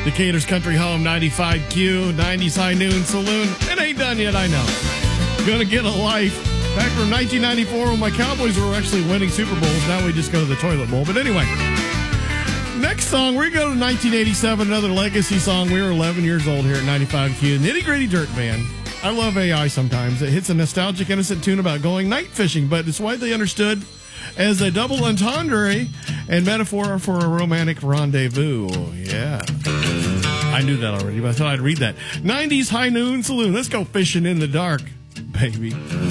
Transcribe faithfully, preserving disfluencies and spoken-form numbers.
Decatur's Country Home, ninety-five Q, nineties High Noon Saloon. It ain't done yet, I know. Gonna Get a Life. Back from nineteen ninety-four when my Cowboys were actually winning Super Bowls. Now we just go to the toilet bowl. But anyway, next song, we go to nineteen eighty-seven, another legacy song. We were eleven years old here at ninety-five Q. Nitty Gritty Dirt Band. I love A I sometimes. It hits a nostalgic, innocent tune about going night fishing, but it's widely understood as a double entendre and metaphor for a romantic rendezvous. Yeah. I knew that already, but I thought I'd read that. nineties High Noon Saloon. Let's go fishing in the dark, baby.